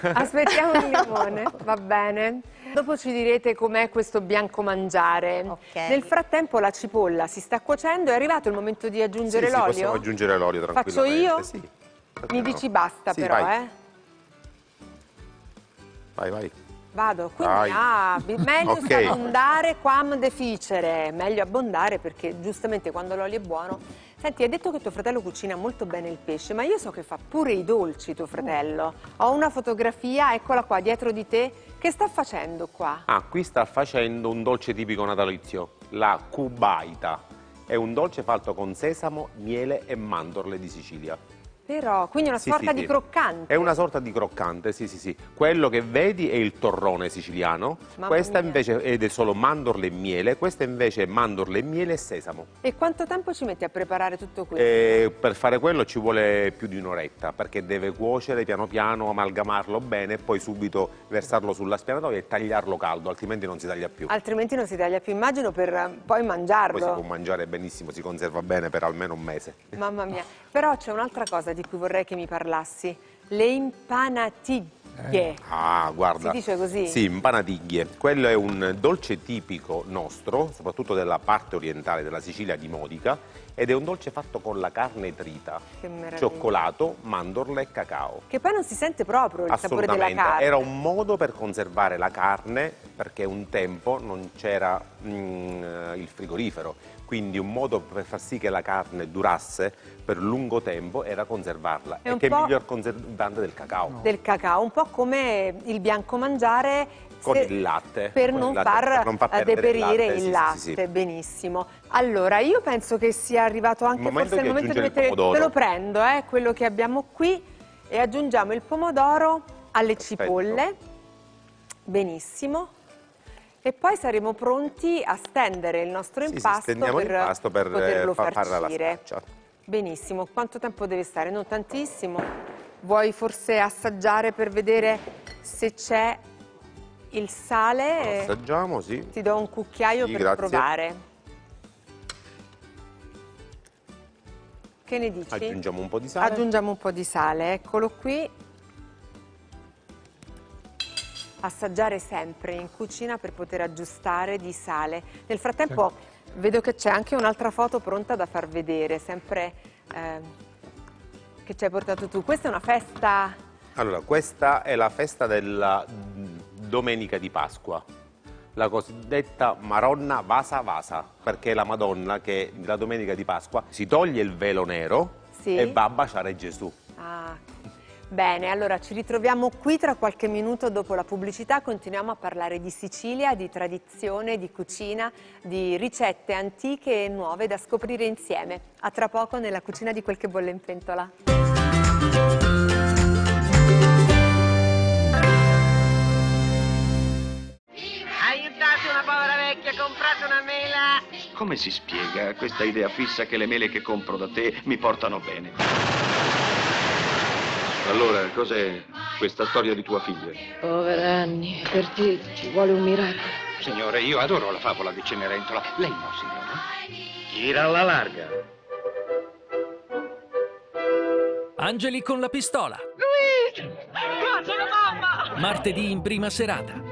Aspettiamo il limone, va bene. Dopo ci direte com'è questo bianco mangiare. Ok. Nel frattempo la cipolla si sta cuocendo, è arrivato il momento di aggiungere Sì, l'olio? possiamo aggiungere l'olio Faccio tranquillamente. io? Sì. Mi No. dici basta Sì, però, vai. Vai, vai. Vado, quindi Vai. meglio Ok. abbondare quam deficere, meglio abbondare perché giustamente quando l'olio è buono. Senti, hai detto che tuo fratello cucina molto bene il pesce, ma io so che fa pure i dolci tuo fratello. Ho una fotografia, eccola qua dietro di te, che sta facendo qua? Ah, qui sta facendo un dolce tipico natalizio, la cubaita. È un dolce fatto con sesamo, miele e mandorle di Sicilia. Però, quindi una Sì, sorta sì, di sì. croccante. È una sorta di croccante, sì, sì, sì. Quello che vedi è il torrone siciliano, Mamma questa mia. invece è solo mandorle e miele, questa invece è mandorle, miele e sesamo. E quanto tempo ci metti a preparare tutto questo? Per fare quello ci vuole più di un'oretta, perché deve cuocere piano piano, amalgamarlo bene e poi subito versarlo sulla spianatoia e tagliarlo caldo, altrimenti non si taglia più. Altrimenti non si taglia più, immagino, per poi Poi mangiarlo. si può mangiare benissimo, si conserva bene per almeno un mese. Mamma mia. Però c'è un'altra cosa di cui vorrei che mi parlassi. Le impanatiglie. Ah, guarda. Si dice così? Sì, impanatiglie. Quello è un dolce tipico nostro, soprattutto della parte orientale della Sicilia, di Modica, ed è un dolce fatto con la carne trita, Che meraviglia. cioccolato, mandorle e cacao. Che poi non si sente proprio il sapore della Assolutamente, carne. era un modo per conservare la carne perché un tempo non c'era il frigorifero, quindi un modo per far sì che la carne durasse per lungo tempo era conservarla. È E un che po'- miglior conservante del cacao. Del cacao, un po' come il bianco mangiare Con il latte. per Con non il latte, far per non far perdere il deperire latte, il sì, latte. sì, sì. Benissimo. Allora, io penso che sia arrivato anche momento forse il di momento di aggiungere il mettere... Te pomodoro. lo prendo, quello che abbiamo qui, e aggiungiamo il pomodoro alle Perfetto. cipolle. Benissimo. E poi saremo pronti a stendere il nostro Sì, sì, impasto stendiamo per l'impasto per poterlo farla alla farcire. spaccia. Benissimo. Quanto tempo deve stare? Non tantissimo. Vuoi forse assaggiare per vedere se c'è il sale? Assaggiamo, sì. Ti do un cucchiaio Sì, per grazie. provare. Che ne dici? Aggiungiamo un po' di sale. Aggiungiamo un po' di sale, eccolo qui. Assaggiare sempre in cucina per poter aggiustare di sale. Nel frattempo vedo che c'è anche un'altra foto pronta da far vedere, sempre che ci hai portato tu. Questa è una festa... Allora, questa è la festa della Domenica di Pasqua, la cosiddetta Maronna Vasa Vasa, perché è la Madonna che la Domenica di Pasqua si toglie il velo nero Sì. e va a baciare Gesù. Ah, bene, allora ci ritroviamo qui tra qualche minuto dopo la pubblicità, continuiamo a parlare di Sicilia, di tradizione, di cucina, di ricette antiche e nuove da scoprire insieme. A tra poco nella cucina di Quel che bolle in pentola. Aiutate una povera vecchia, comprate una mela! Come si spiega questa idea fissa che le mele che compro da te mi portano bene? Allora, cos'è questa storia di tua figlia? Povera Annie, per te ci vuole un miracolo. Signore, io adoro la favola di Cenerentola. Lei no, signore? Gira alla larga. Angeli con la pistola. Luigi! Qua c'è la mamma! Martedì in prima serata.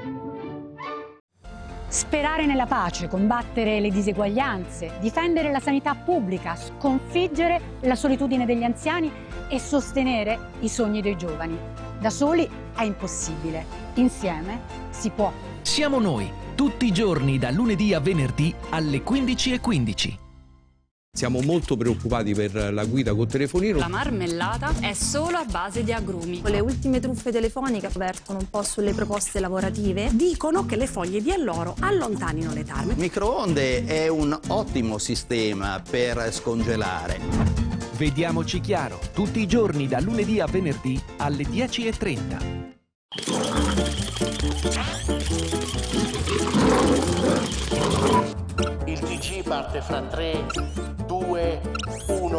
Sperare nella pace, combattere le diseguaglianze, difendere la sanità pubblica, sconfiggere la solitudine degli anziani e sostenere i sogni dei giovani. Da soli è impossibile, insieme si può. Siamo noi, tutti i giorni da lunedì a venerdì alle 15:15. Siamo molto preoccupati per la guida col telefonino. La marmellata è solo a base di agrumi. Le ultime truffe telefoniche vertono un po' sulle proposte lavorative. Dicono che le foglie di alloro allontanino le tarme. Il microonde è un ottimo sistema per scongelare. Vediamoci chiaro, tutti i giorni da lunedì a venerdì alle 10:30. Il TG parte fra 3, 2, 1.